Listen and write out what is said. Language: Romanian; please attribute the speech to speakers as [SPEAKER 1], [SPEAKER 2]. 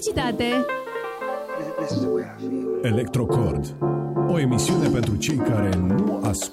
[SPEAKER 1] Publicitate.
[SPEAKER 2] Electrocord. O emisiune pentru cei care nu ascultă.